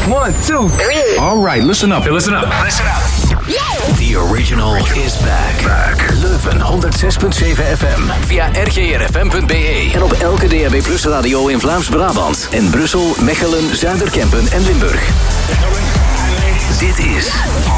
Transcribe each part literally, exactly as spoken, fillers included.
One, two, three. All right, listen up. Hey, listen up. Listen up. The original is back. back. Leuven honderd zes punt zeven F M. Via r g r f m punt b e. En op elke D A B Plus radio in Vlaams-Brabant. En Brussel, Mechelen, Zuiderkempen en Limburg. Dit is...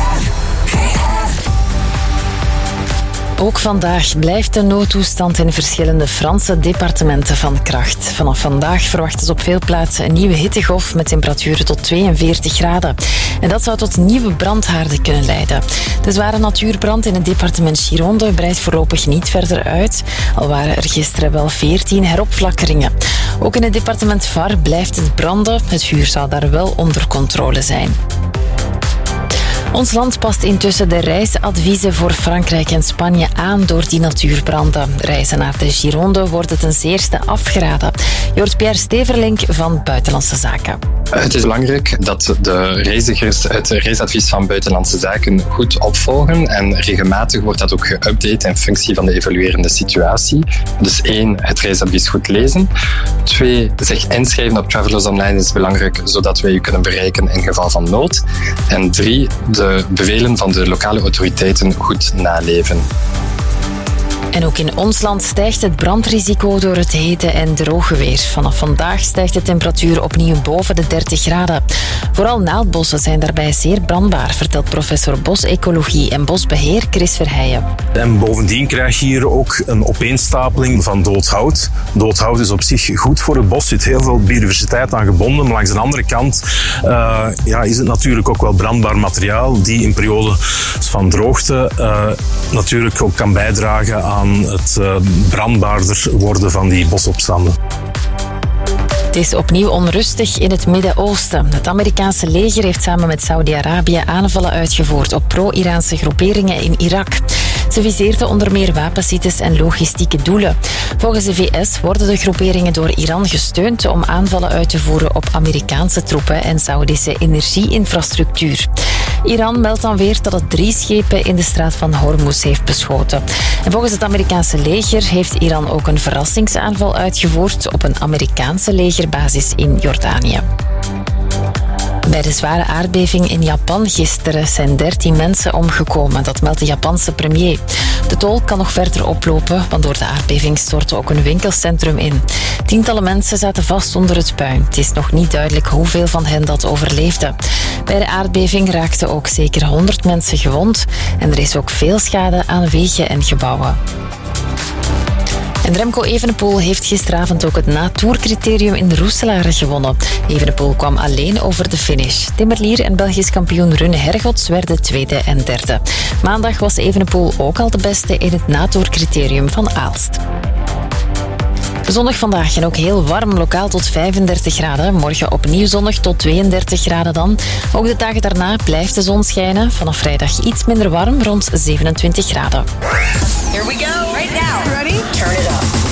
Ook vandaag blijft de noodtoestand in verschillende Franse departementen van kracht. Vanaf vandaag verwachten ze op veel plaatsen een nieuwe hittegolf met temperaturen tot tweeënveertig graden. En dat zou tot nieuwe brandhaarden kunnen leiden. De zware natuurbrand in het departement Gironde breidt voorlopig niet verder uit, al waren er gisteren wel veertien heropflakkeringen. Ook in het departement Var blijft het branden. Het vuur zou daar wel onder controle zijn. Ons land past intussen de reisadviezen voor Frankrijk en Spanje aan door die natuurbranden. Reizen naar de Gironde worden ten zeerste afgeraden. Je hoort Pierre Steverlink van Buitenlandse Zaken. Het is belangrijk dat de reizigers het reisadvies van Buitenlandse Zaken goed opvolgen en regelmatig wordt dat ook geüpdate in functie van de evoluerende situatie. Dus één, het reisadvies goed lezen. Twee, zich inschrijven op Travelers Online is belangrijk zodat wij u kunnen bereiken in geval van nood. En drie, de bevelen van de lokale autoriteiten goed naleven. En ook in ons land stijgt het brandrisico door het hete en droge weer. Vanaf vandaag stijgt de temperatuur opnieuw boven de dertig graden. Vooral naaldbossen zijn daarbij zeer brandbaar, vertelt professor bosecologie en bosbeheer Chris Verheijen. En bovendien krijg je hier ook een opeenstapeling van dood hout. Dood hout is op zich goed voor het bos, er zit heel veel biodiversiteit aan gebonden. Maar langs de andere kant uh, ja, is het natuurlijk ook wel brandbaar materiaal die in periodes van droogte uh, natuurlijk ook kan bijdragen aan aan het uh, brandbaarder worden van die bosopstanden. Het is opnieuw onrustig in het Midden-Oosten. Het Amerikaanse leger heeft samen met Saudi-Arabië aanvallen uitgevoerd op pro-Iraanse groeperingen in Irak. Ze viseerden onder meer wapensites en logistieke doelen. Volgens de V S worden de groeperingen door Iran gesteund om aanvallen uit te voeren op Amerikaanse troepen en Saoedische energieinfrastructuur. Iran meldt dan weer dat het drie schepen in de straat van Hormuz heeft beschoten. En volgens het Amerikaanse leger heeft Iran ook een verrassingsaanval uitgevoerd op een Amerikaanse legerbasis in Jordanië. Bij de zware aardbeving in Japan gisteren zijn dertien mensen omgekomen. Dat meldt de Japanse premier. De tol kan nog verder oplopen, want door de aardbeving stortte ook een winkelcentrum in. Tientallen mensen zaten vast onder het puin. Het is nog niet duidelijk hoeveel van hen dat overleefden. Bij de aardbeving raakten ook zeker honderd mensen gewond. En er is ook veel schade aan wegen en gebouwen. En Remco Evenepoel heeft gisteravond ook het na-tourcriterium in Roeselare gewonnen. Evenepoel kwam alleen over de finish. Timmerlier en Belgisch kampioen Rune Hergots werden tweede en derde. Maandag was Evenepoel ook al de beste in het na-tourcriterium van Aalst. Zonnig vandaag en ook heel warm, lokaal tot vijfendertig graden. Morgen opnieuw zonnig tot tweeëndertig graden dan. Ook de dagen daarna blijft de zon schijnen. Vanaf vrijdag iets minder warm, rond zevenentwintig graden. Here we go. Right now. Ready? Turn it up.